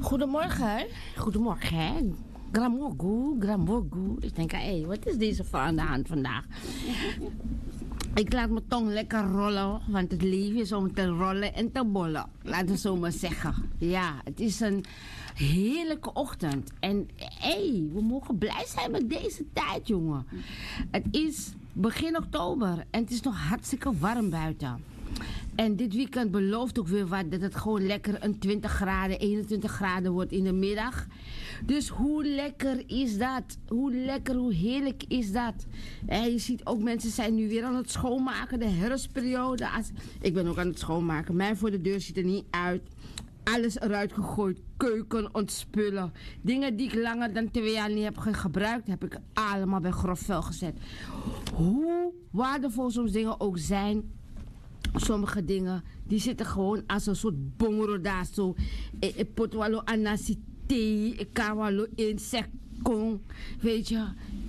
Goedemorgen. Goedemorgen. Gramogu, gramogu. Ik denk, hé, wat is deze vrouw aan de hand vandaag? Ik laat mijn tong lekker rollen, want het leven is om te rollen en te bollen. Laten we zo maar zeggen. Ja, het is een heerlijke ochtend. En we mogen blij zijn met deze tijd, jongen. Het is begin oktober en het is nog hartstikke warm buiten. En dit weekend belooft ook weer wat, dat het gewoon lekker een 20 graden, 21 graden wordt in de middag. Dus hoe lekker is dat? Hoe lekker, hoe heerlijk is dat? En je ziet ook, mensen zijn nu weer aan het schoonmaken, de herfstperiode. Ik ben ook aan het schoonmaken. Mijn voor de deur ziet er niet uit. Alles eruit gegooid, keuken ontspullen. Dingen die ik langer dan 2 jaar niet heb gebruikt, heb ik allemaal bij grof vuil gezet. Hoe waardevol soms dingen ook zijn. Sommige dingen, die zitten gewoon als een soort bongoro daar zo. Potwalo anasite, kawalo insectkong. Weet je.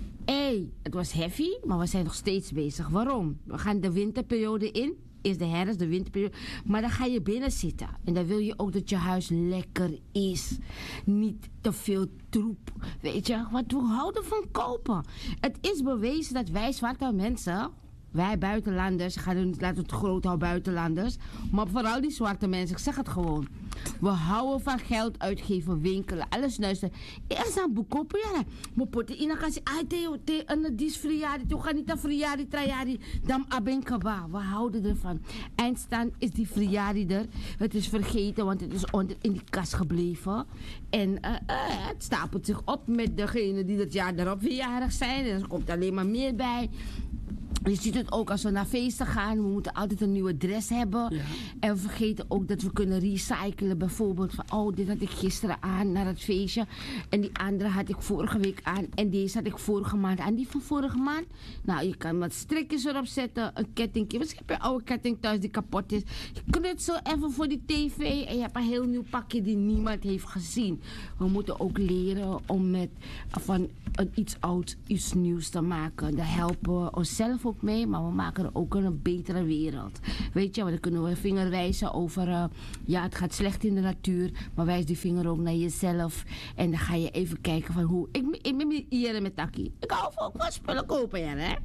Het was heavy, maar we zijn nog steeds bezig. Waarom? We gaan de winterperiode in. Is de herfst, de winterperiode. Maar dan ga je binnen zitten. En dan wil je ook dat je huis lekker is. Niet te veel troep. Weet je, want we houden van kopen. Het is bewezen dat wij zwarte mensen, wij buitenlanders, ik ga het niet laten het groot houden buitenlanders, maar vooral die zwarte mensen, ik zeg het gewoon. We houden van geld uitgeven, winkelen, alles luisteren. Eerst aan boekopen, ja. Maar poten in kan zeggen, te dis friari, to gaan niet aan friari, trajari, dan abenkaba. We houden ervan. Eindstand is die friari er. Het is vergeten, want het is onder in die kast gebleven. En het stapelt zich op met degene die het jaar daarop verjaardag zijn. En er komt alleen maar meer bij. Je ziet het ook als we naar feesten gaan. We moeten altijd een nieuwe dress hebben. Ja. En we vergeten ook dat we kunnen recyclen. Bijvoorbeeld van, dit had ik gisteren aan naar het feestje. En die andere had ik vorige week aan. En deze had ik vorige maand aan. Die van vorige maand. Nou, je kan wat strikjes erop zetten. Een kettingje. Misschien heb je een oude ketting thuis die kapot is. Je knutsel even voor die tv. En je hebt een heel nieuw pakje die niemand heeft gezien. We moeten ook leren om van iets ouds iets nieuws te maken. Daar helpen we onszelf ook mee, maar we maken er ook een betere wereld. Weet je, want dan kunnen we vinger wijzen over, het gaat slecht in de natuur, maar wijs die vinger ook naar jezelf. En dan ga je even kijken van hoe. Ik ben hier met Taki. Ik hou ook van spullen kopen, ja, hè?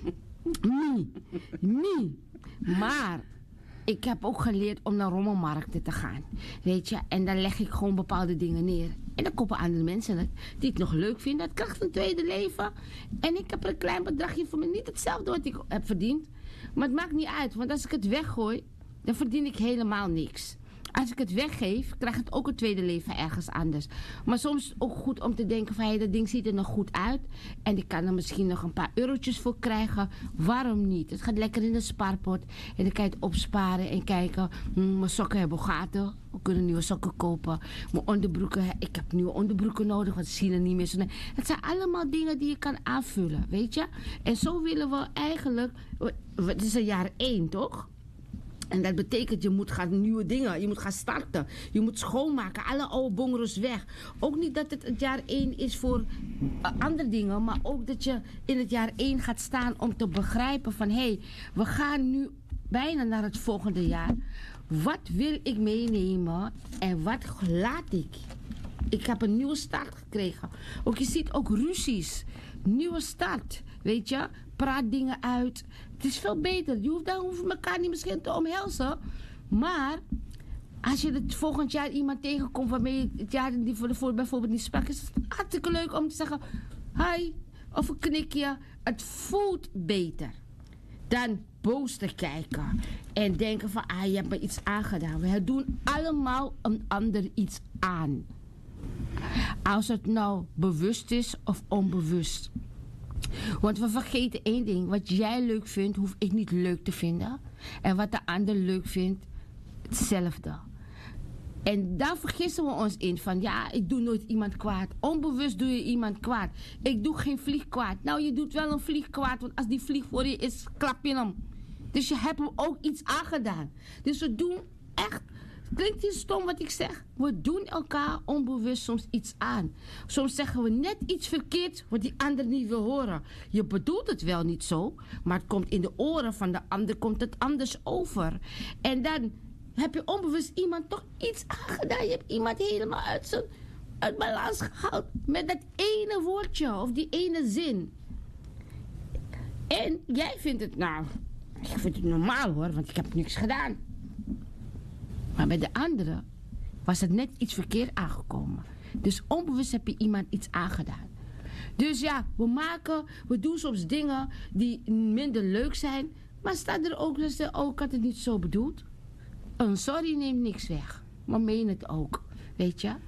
Nee. Maar ik heb ook geleerd om naar rommelmarkten te gaan. Weet je, en dan leg ik gewoon bepaalde dingen neer. En dan kopen andere mensen het, die ik nog leuk vind. Dat krijgt een tweede leven. En ik heb er een klein bedragje voor me. Niet hetzelfde wat ik heb verdiend. Maar het maakt niet uit. Want als ik het weggooi, dan verdien ik helemaal niks. Als ik het weggeef, krijgt het ook een tweede leven ergens anders. Maar soms is het ook goed om te denken van, dat ding ziet er nog goed uit. En ik kan er misschien nog een paar eurotjes voor krijgen. Waarom niet? Het gaat lekker in de spaarpot. En dan kan je het opsparen en kijken. Mijn sokken hebben gaten. We kunnen nieuwe sokken kopen. Mijn onderbroeken, ik heb nieuwe onderbroeken nodig, want ze zien er niet meer zo. Het zijn allemaal dingen die je kan aanvullen, weet je. En zo willen we eigenlijk, het is een jaar 1, toch? En dat betekent, je moet gaan nieuwe dingen, je moet gaan starten. Je moet schoonmaken, alle oude bongeros weg. Ook niet dat het jaar 1 is voor andere dingen, maar ook dat je in het jaar 1 gaat staan om te begrijpen van, we gaan nu bijna naar het volgende jaar. Wat wil ik meenemen en wat laat ik? Ik heb een nieuwe start gekregen. Ook je ziet ook ruzies. Nieuwe start. Weet je? Praat dingen uit. Het is veel beter. Je hoeft elkaar niet misschien te omhelzen. Maar als je het volgend jaar iemand tegenkomt waarmee je het jaar die voor bijvoorbeeld niet sprak, is het hartstikke leuk om te zeggen hi of een knikje. Het voelt beter dan boos te kijken en denken van je hebt me iets aangedaan. We doen allemaal een ander iets aan. Als het nou bewust is of onbewust. Want we vergeten één ding. Wat jij leuk vindt, hoef ik niet leuk te vinden. En wat de ander leuk vindt, hetzelfde. En daar vergissen we ons in van ik doe nooit iemand kwaad. Onbewust doe je iemand kwaad. Ik doe geen vlieg kwaad. Nou, je doet wel een vlieg kwaad, want als die vlieg voor je is, klap je hem. Dus je hebt hem ook iets aangedaan. Dus we doen echt, klinkt het stom wat ik zeg, we doen elkaar onbewust soms iets aan. Soms zeggen we net iets verkeerd wat die ander niet wil horen. Je bedoelt het wel niet zo, maar het komt in de oren van de ander, komt het anders over. En dan heb je onbewust iemand toch iets aangedaan. Je hebt iemand helemaal uit balans gehaald met dat ene woordje of die ene zin. En jij vindt het, nou, ik vind het normaal hoor, want ik heb niks gedaan. Maar bij de andere was het net iets verkeerd aangekomen. Dus onbewust heb je iemand iets aangedaan. Dus ja, we doen soms dingen die minder leuk zijn. Maar staat er ook dat ze ook had het niet zo bedoeld. Een sorry neemt niks weg. Maar meen het ook. Weet je?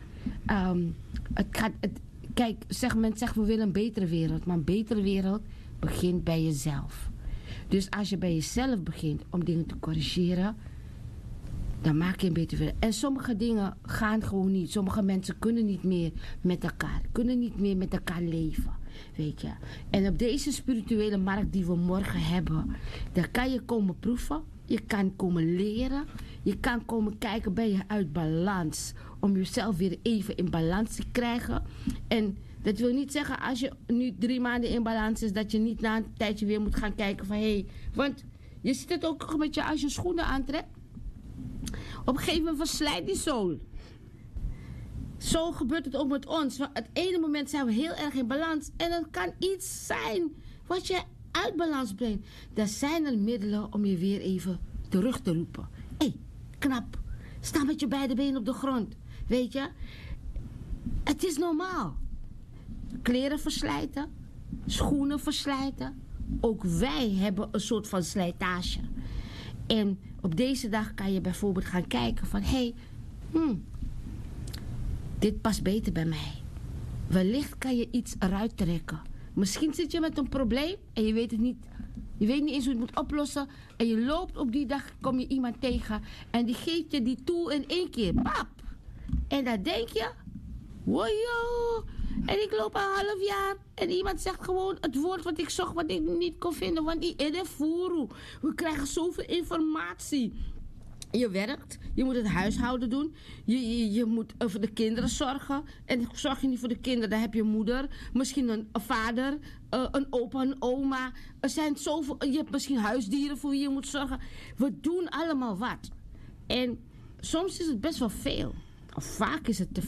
Kijk, men zegt we willen een betere wereld. Maar een betere wereld begint bij jezelf. Dus als je bij jezelf begint om dingen te corrigeren, dan maak je een betere wereld. En sommige dingen gaan gewoon niet. Sommige mensen kunnen niet meer met elkaar. Kunnen niet meer met elkaar leven. Weet je. En op deze spirituele markt die we morgen hebben, daar kan je komen proeven. Je kan komen leren. Je kan komen kijken, ben je uit balans. Om jezelf weer even in balans te krijgen. En dat wil niet zeggen, als je nu 3 maanden in balans is, dat je niet na een tijdje weer moet gaan kijken van hé. Want je ziet het ook met je als je schoenen aantrekt. Op een gegeven moment verslijt die zool. Zo gebeurt het ook met ons. Want het ene moment zijn we heel erg in balans. En het kan iets zijn wat je uit balans brengt. Dan zijn er middelen om je weer even terug te roepen. Hé, knap. Sta met je beide benen op de grond. Weet je? Het is normaal. Kleren verslijten. Schoenen verslijten. Ook wij hebben een soort van slijtage. En op deze dag kan je bijvoorbeeld gaan kijken van hé, dit past beter bij mij. Wellicht kan je iets eruit trekken. Misschien zit je met een probleem en je weet het niet. Je weet niet eens hoe je het moet oplossen. En je loopt op die dag, kom je iemand tegen en die geeft je die tool in 1 keer. Pap! En dan denk je, wojo! En ik loop een half jaar en iemand zegt gewoon het woord wat ik zocht, wat ik niet kon vinden. Want die edefuru. We krijgen zoveel informatie. Je werkt, je moet het huishouden doen, je moet voor de kinderen zorgen. En zorg je niet voor de kinderen, dan heb je moeder, misschien een vader, een opa, een oma. Er zijn zoveel, je hebt misschien huisdieren voor wie je moet zorgen. We doen allemaal wat. En soms is het best wel veel. Of vaak is het te